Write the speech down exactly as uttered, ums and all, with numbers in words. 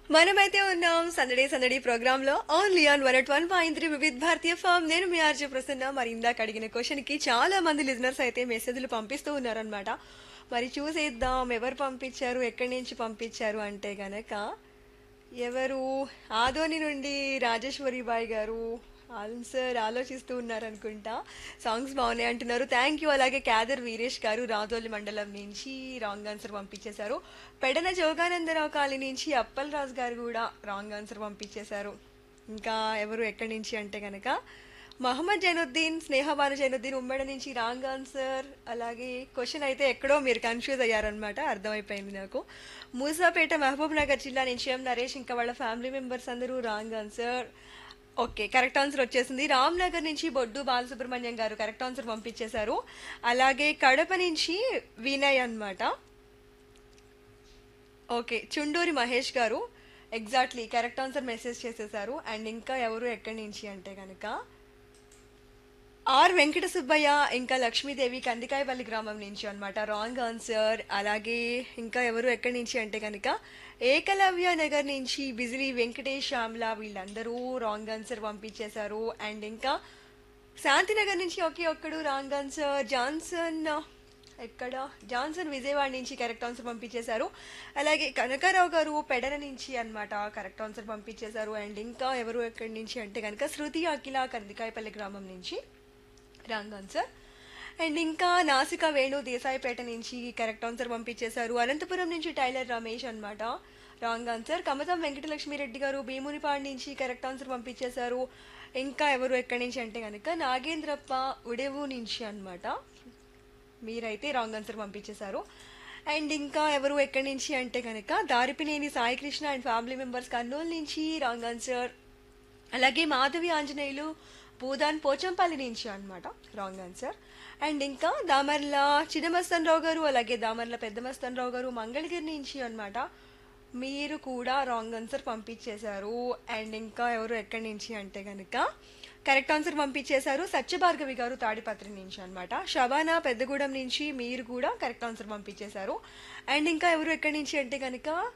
మనమైతే ఉన్నాం సందడి సందడి ప్రోగ్రామ్ లో only on one at one point three Vividh Bharatiya form. నేను మీ ఆర్జే ప్రసన్న. మరి ఇందాక అడిగిన క్వశ్చన్ కి చాలా మంది లిజనర్స్ అయితే మెసేజ్లు పంపిస్తూ ఉన్నారనమాట. మరి చూసేద్దాం ఎవరు పంపించారు, ఎక్కడి నుంచి పంపించారు అంటే గనక ఎవరు ఆదోని నుండి రాజేశ్వరి బాయ్ గారు ఆన్సర్ ఆలోచిస్తూ ఉన్నారనుకుంటా. సాంగ్స్ బాగున్నాయి అంటున్నారు. Thank you. అలాగే క్యాదర్ వీరేష్ గారు రాదోలి మండలం నుంచి రాంగ్ ఆన్సర్ పంపించేశారు. పెడన జోగానందరావు కాలనీ నుంచి అప్పల్ రాజు గారు కూడా రాంగ్ ఆన్సర్ పంపించేశారు. ఇంకా ఎవరు ఎక్కడి నుంచి అంటే కనుక మహమ్మద్ జైనుద్దీన్, స్నేహబాను జైనుద్దీన్ ఉమ్మడి నుంచి రాంగ్ ఆన్సర్. అలాగే క్వశ్చన్ అయితే ఎక్కడో మీరు కన్ఫ్యూజ్ అయ్యారనమాట, అర్థమైపోయింది నాకు. మూసాపేట మహబూబ్ నగర్ జిల్లా నుంచి ఎం నరేష్ ఇంకా వాళ్ళ ఫ్యామిలీ మెంబర్స్ అందరూ wrong answer. Okay, correct answer వచ్చేసింది. రామ్ నగర్ నుంచి బొడ్డు బాలసుబ్రహ్మణ్యం గారు కరెక్ట్ ఆన్సర్ పంపించేశారు. అలాగే కడప నుంచి వినయ్ అన్నమాట. ఓకే, చుండూరి మహేష్ గారు ఎగ్జాక్ట్లీ కరెక్ట్ ఆన్సర్ మెసేజ్ చేసేసారు. అండ్ ఇంకా ఎవరు ఎక్కడి నుంచి అంటే కనుక ఆర్ వెంకట సుబ్బయ్య ఇంకా లక్ష్మీదేవి కందికాయపల్లి గ్రామం నుంచి అన్నమాట రాంగ్ ఆన్సర్. అలాగే ఇంకా ఎవరు ఎక్కడి నుంచి అంటే కనుక ఏకలవ్య నగర్ నుంచి బిజిలీ వెంకటేష్ శ్యామ్ల వీళ్ళందరూ రాంగ్ ఆన్సర్ పంపించేశారు. అండ్ ఇంకా శాంతినగర్ నుంచి ఒకే ఒక్కడు రాంగ్ ఆన్సర్. జాన్సన్ ఎక్కడ జాన్సన్ విజయవాడ నుంచి కరెక్ట్ ఆన్సర్ పంపించేశారు. అలాగే కనకారావు గారు పెడన నుంచి అన్నమాట కరెక్ట్ ఆన్సర్ పంపించేశారు. అండ్ ఇంకా ఎవరు ఎక్కడి నుంచి అంటే కనుక శృతి అఖిల కందికాయపల్లి గ్రామం నుంచి రాంగ్ ఆన్సర్. అండ్ ఇంకా నాసిక వేణు దేశాయిపేట నుంచి కరెక్ట్ ఆన్సర్ పంపించేశారు. అనంతపురం నుంచి టైలర్ రమేష్ అన్నమాట రాంగ్ ఆన్సర్. కమతం వెంకటలక్ష్మిరెడ్డి గారు భీమునిపాడు నుంచి కరెక్ట్ ఆన్సర్ పంపించేశారు. ఇంకా ఎవరు ఎక్కడి నుంచి అంటే కనుక నాగేంద్రప్ప ఉడెవు నుంచి అన్నమాట మీరైతే రాంగ్ ఆన్సర్ పంపించేశారు. అండ్ ఇంకా ఎవరు ఎక్కడి నుంచి అంటే కనుక Daripineni Saikrishna and family members Kurnool నుంచి రాంగ్ ఆన్సర్. అలాగే మాధవి ఆంజనేయులు పూదాన్ పోచంపల్లి నుంచి అన్నమాట రాంగ్ ఆన్సర్. అండ్ ఇంకా దామర్ల చిన్నమస్తన్ రావు గారు అలాగే దామర్ల పెద్ద మస్తన్ రావు గారు మంగళగిరి నుంచి అన్నమాట మీరు కూడా రాంగ్ ఆన్సర్ పంపించేశారు. అండ్ ఇంకా ఎవరు ఎక్కడి నుంచి అంటే కనుక కరెక్ట్ ఆన్సర్ పంపించేశారు సత్యభార్గవి గారు తాడిపత్రి నుంచి అన్నమాట. షబానా పెద్దగూడెం నుంచి మీరు కూడా కరెక్ట్ ఆన్సర్ పంపించేశారు. అండ్ ఇంకా ఎవరు ఎక్కడి నుంచి అంటే కనుక